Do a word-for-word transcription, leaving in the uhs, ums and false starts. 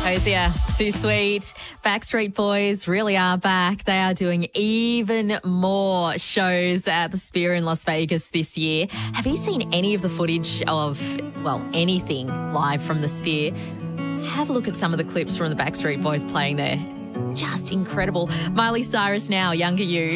Hosier, Too Sweet. Backstreet Boys really are back. They are doing even more shows at the Sphere in Las Vegas this year. Have you seen any of the footage of, well, anything live from the Sphere? Have a look at some of the clips from the Backstreet Boys playing there. It's just incredible. Miley Cyrus now, Younger You.